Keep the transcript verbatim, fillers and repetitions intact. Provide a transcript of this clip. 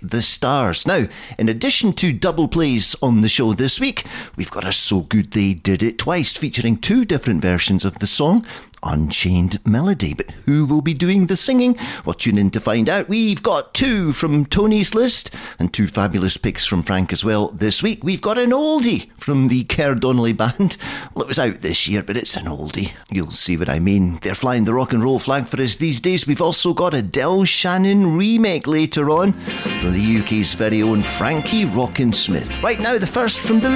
the Stars. Now, in addition to double plays on the show this week, we've got a So Good They Did It Twice, featuring two different versions of the song Unchained Melody. But who will be doing the singing? Well, tune in to find out. We've got two from Tony's list and two fabulous picks from Frank as well this week. We've got an oldie from the Kerr Donnelly Band. Well, it was out this year, but it's an oldie. You'll see what I mean. They're flying the rock and roll flag for us these days. We've also got a Del Shannon remake later on from the U K's very own Frankie Rockin' Smith. Right now, the first from the